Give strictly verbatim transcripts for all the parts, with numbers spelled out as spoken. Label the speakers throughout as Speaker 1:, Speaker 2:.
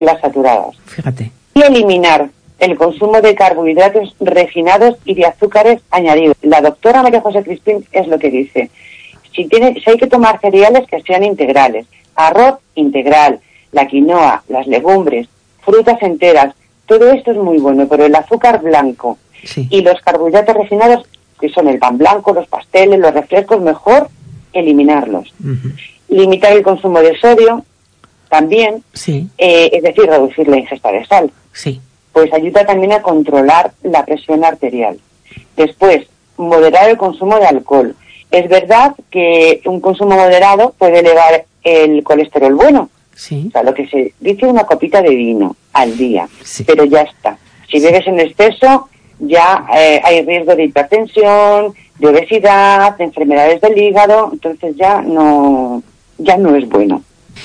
Speaker 1: las saturadas.
Speaker 2: Fíjate.
Speaker 1: Y eliminar el consumo de carbohidratos refinados y de azúcares añadidos. La doctora María José Crispín es lo que dice. Si, tiene, si hay que tomar cereales que sean integrales, arroz integral, la quinoa, las legumbres, frutas enteras, todo esto es muy bueno, pero el azúcar blanco sí. y los carbohidratos refinados, que son el pan blanco, los pasteles, los refrescos, mejor eliminarlos. Uh-huh. Limitar el consumo de sodio también, sí. eh, es decir, reducir la ingesta de sal.
Speaker 2: Sí.
Speaker 1: Pues ayuda también a controlar la presión arterial. Después, moderar el consumo de alcohol. Es verdad que un consumo moderado puede elevar el colesterol bueno.
Speaker 2: Sí.
Speaker 1: O sea, lo que se dice una copita de vino al día.
Speaker 2: Sí.
Speaker 1: Pero ya está. Si bebes en exceso, ya eh, hay riesgo de hipertensión, de obesidad, de enfermedades del hígado. Entonces ya no, ya no es bueno.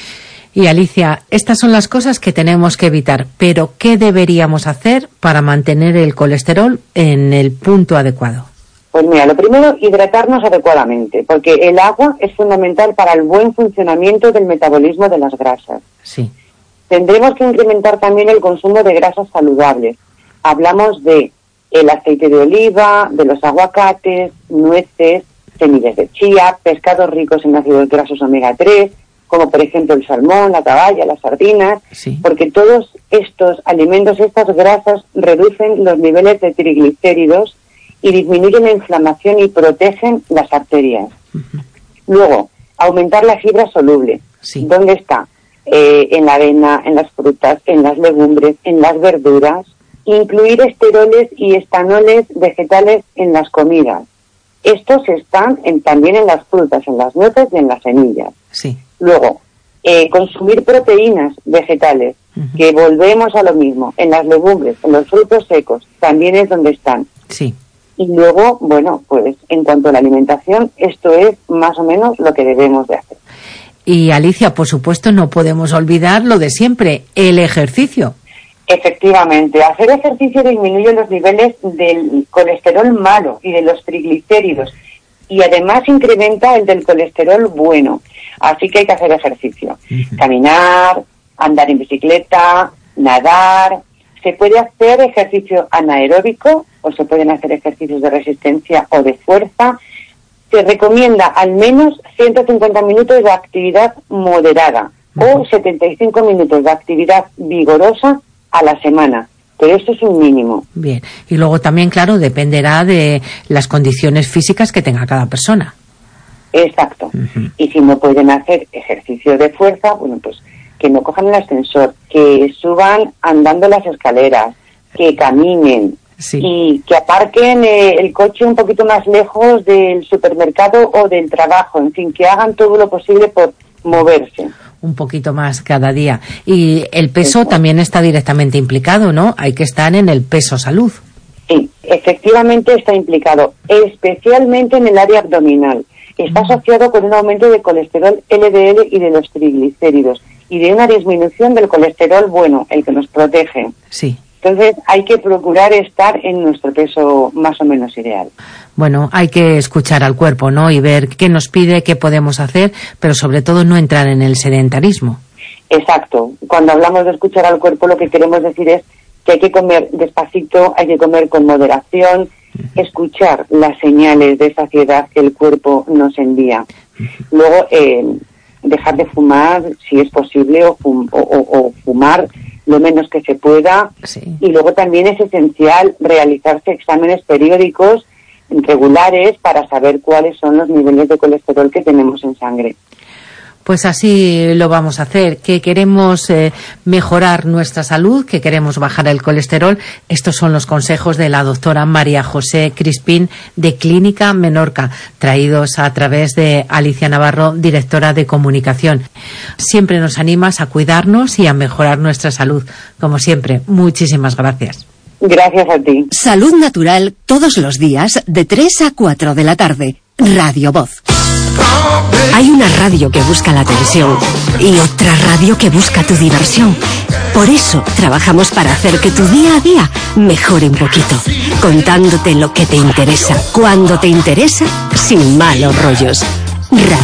Speaker 2: Y Alicia, estas son las cosas que tenemos que evitar, pero ¿qué deberíamos hacer para mantener el colesterol en el punto adecuado?
Speaker 1: Pues mira, lo primero, hidratarnos adecuadamente, porque el agua es fundamental para el buen funcionamiento del metabolismo de las grasas.
Speaker 2: Sí.
Speaker 1: Tendremos que incrementar también el consumo de grasas saludables. Hablamos de el aceite de oliva, de los aguacates, nueces, semillas de chía, pescados ricos en ácidos grasos omega tres, como por ejemplo el salmón, la caballa, las sardinas,
Speaker 2: sí.
Speaker 1: porque todos estos alimentos, estas grasas, reducen los niveles de triglicéridos y disminuyen la inflamación y protegen las arterias. Uh-huh. Luego, aumentar la fibra soluble.
Speaker 2: Sí.
Speaker 1: ¿Dónde está? Eh, en la avena, en las frutas, en las legumbres, en las verduras. Incluir esteroles y estanoles vegetales en las comidas. Estos están en, también en las frutas, en las nueces y en las semillas.
Speaker 2: Sí.
Speaker 1: Luego, eh, consumir proteínas vegetales, uh-huh. que volvemos a lo mismo, en las legumbres, en los frutos secos, también es donde están.
Speaker 2: Sí.
Speaker 1: Y luego, bueno, pues en cuanto a la alimentación, esto es más o menos lo que debemos de hacer.
Speaker 2: Y Alicia, por supuesto, no podemos olvidar lo de siempre, el ejercicio.
Speaker 1: Efectivamente, hacer ejercicio disminuye los niveles del colesterol malo y de los triglicéridos y además incrementa el del colesterol bueno. Así que hay que hacer ejercicio. Uh-huh. Caminar, andar en bicicleta, nadar. Se puede hacer ejercicio anaeróbico o se pueden hacer ejercicios de resistencia o de fuerza. Se recomienda al menos ciento cincuenta minutos de actividad moderada uh-huh. o setenta y cinco minutos de actividad vigorosa a la semana, pero esto es un mínimo.
Speaker 2: Bien, y luego también, claro, dependerá de las condiciones físicas que tenga cada persona.
Speaker 1: Exacto. Uh-huh. Y si no pueden hacer ejercicio de fuerza, bueno, pues que no cojan el ascensor, que suban andando las escaleras, que caminen
Speaker 2: sí.
Speaker 1: y que aparquen eh, el coche un poquito más lejos del supermercado o del trabajo, en fin, que hagan todo lo posible por moverse.
Speaker 2: Un poquito más cada día. Y el peso sí. también está directamente implicado, ¿no? Hay que estar en el peso salud.
Speaker 1: Sí, efectivamente está implicado, especialmente en el área abdominal. Está asociado con un aumento de colesterol L D L y de los triglicéridos y de una disminución del colesterol bueno, el que nos protege.
Speaker 2: Sí.
Speaker 1: Entonces hay que procurar estar en nuestro peso más o menos ideal.
Speaker 2: Bueno, hay que escuchar al cuerpo, ¿no? Y ver qué nos pide, qué podemos hacer, pero sobre todo no entrar en el sedentarismo.
Speaker 1: Exacto. Cuando hablamos de escuchar al cuerpo, lo que queremos decir es que hay que comer despacito, hay que comer con moderación, uh-huh. escuchar las señales de saciedad que el cuerpo nos envía. Uh-huh. Luego, eh, dejar de fumar, si es posible, o, fum- o, o, o fumar lo menos que se pueda.
Speaker 2: Sí.
Speaker 1: Y luego también es esencial realizarse exámenes periódicos regulares para saber cuáles son los niveles de colesterol que tenemos en sangre.
Speaker 2: Pues así lo vamos a hacer, que queremos eh, mejorar nuestra salud, que queremos bajar el colesterol. Estos son los consejos de la doctora María José Crispín de Clínica Menorca, traídos a través de Alicia Navarro, directora de comunicación. Siempre nos animas a cuidarnos y a mejorar nuestra salud. Como siempre, muchísimas gracias.
Speaker 1: Gracias a ti.
Speaker 3: Salud Natural todos los días de tres a cuatro de la tarde. Radio Voz. Hay una radio que busca la atención y otra radio que busca tu diversión. Por eso trabajamos para hacer que tu día a día mejore un poquito, contándote lo que te interesa, cuando te interesa, sin malos rollos. Radio